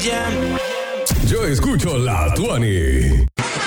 Yo escucho la Tuani.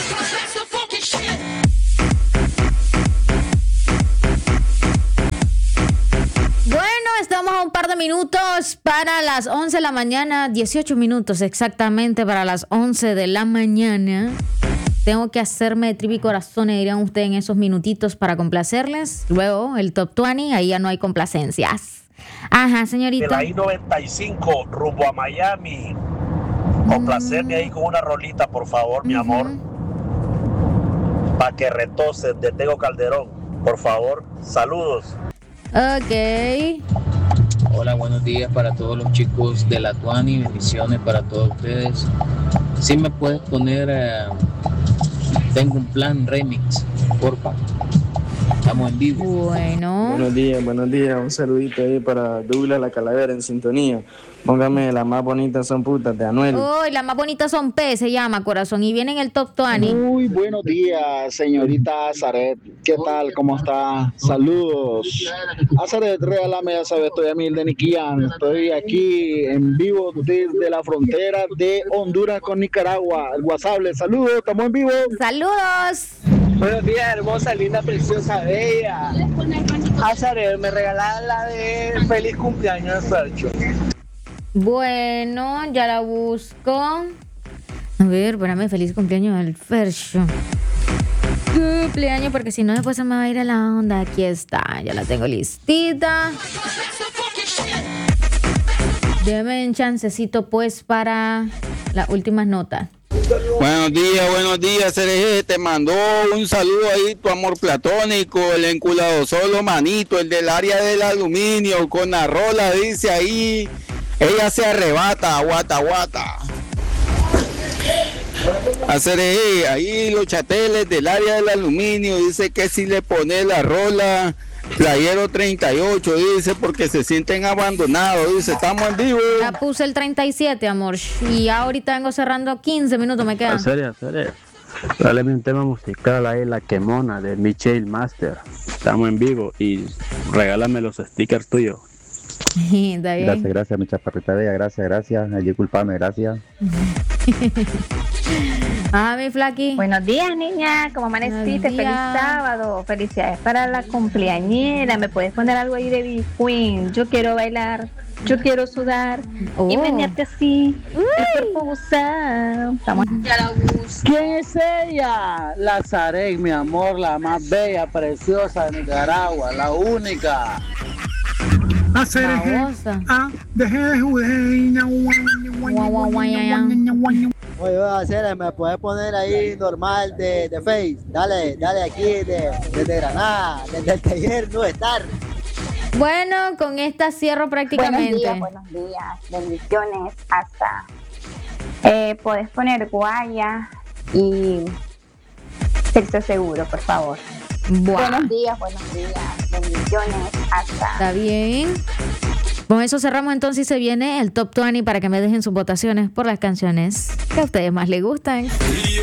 Estamos a un par de minutos para las 11 de la mañana, 18 minutos exactamente para las 11 de la mañana. Tengo que hacerme de trivi corazones, dirían ustedes, en esos minutitos para complacerles. Luego el Top 20, ahí ya no hay complacencias. Ajá, señorita. De la I-95 rumbo a Miami. Complacerme ahí con una rolita, por favor, mi amor. Pa' que retose de Tego Calderón, por favor. Saludos. Ok. Hola, buenos días para todos los chicos de la Tuani, bendiciones para todos ustedes. Si me puedes poner Tengo un plan remix, porfa. Estamos en vivo. Bueno. Buenos días. Un saludito ahí para Douglas La Calavera en sintonía. Póngame Las Más Bonitas Son Putas de Anuel. Uy, Las Más Bonitas Son P, se llama, corazón. Y viene en el Top 20. Muy buenos días, señorita Azaret. ¿Qué tal? ¿Cómo está? Saludos. Azaret, regálame, ya sabes, estoy a mil de Niquian. Estoy aquí en vivo desde la frontera de Honduras con Nicaragua. El WhatsApp, saludos, estamos en vivo. Saludos. Buenos días, hermosa, linda, preciosa, bella. Azaret, me regalaba la de feliz cumpleaños de Fercho. Bueno, ya la busco. A ver, espérame, feliz cumpleaños al Fercho. Cumpleaños, porque si no después se me va a ir a la onda. Aquí está, ya la tengo listita. Deme un chancecito pues para las últimas notas. Buenos días, Cereje. Te mandó un saludo ahí, tu amor platónico, el enculado solo, manito, el del área del aluminio, con la rola, dice ahí. Ella se arrebata, guata. Hacer ahí los chateles del área del aluminio, dice que si le pone la rola, Playero 38, dice, porque se sienten abandonados, dice, estamos en vivo. Ya puse el 37, amor, y ahorita vengo cerrando 15 minutos, me quedan. Hacer. Dale un tema musical ahí, La Quemona, de Michelle Master. Estamos en vivo y regálame los stickers tuyos. Gracias, mi chaparrita bella, gracias. Allí culpame, gracias. Mi Flaqui. Buenos días, niña. ¿Cómo amaneciste? Feliz sábado. Felicidades para la cumpleañera. ¿Me puedes poner algo ahí de Big Queen? Yo quiero bailar, yo quiero sudar y menearte así, el cuerpo gozar. ¿Quién es ella? La Zarek, mi amor, la más bella, preciosa de Nicaragua, la única. Oye, hacer, me puedes poner ahí normal de Face. Dale aquí desde Granada, desde el taller no estar. Bueno, con esta cierro prácticamente. Buenos días, bendiciones hasta. Puedes poner Guaya y Sexo Seguro, por favor. Buenos días, bendiciones hasta. Está bien. Con eso cerramos entonces y se viene el Top 20 para que me dejen sus votaciones por las canciones que a ustedes más les gustan.